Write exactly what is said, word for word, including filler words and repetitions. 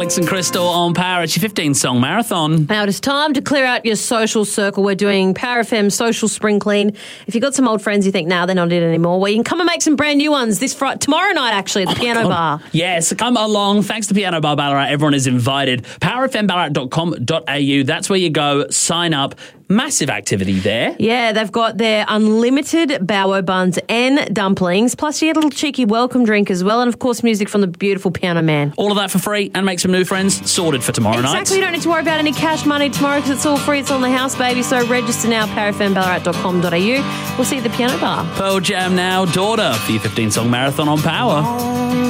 Alex and Crystal on Power. It's your fifteen-song marathon. Now it is time to clear out your social circle. We're doing Power F M Social Spring Clean. If you've got some old friends you think, nah, they're not in it anymore, well, you can come and make some brand new ones this Friday, tomorrow night, actually, at the oh Piano Bar. Yes, come along. Thanks to Piano Bar Ballarat. Everyone is invited. power f m ballarat dot com dot a u. That's where you go. Sign up. Massive activity there. Yeah, they've got their unlimited bao buns and dumplings, plus you get a little cheeky welcome drink as well, and of course music from the beautiful Piano Man. All of that for free and make some new friends. Sorted for tomorrow exactly, night. Exactly, you don't need to worry about any cash money tomorrow because it's all free. It's on the house, baby. So register now, power f m ballarat dot com dot a u. We'll see you at the Piano Bar. Pearl Jam now, Daughter, for your fifteen-song marathon on Power.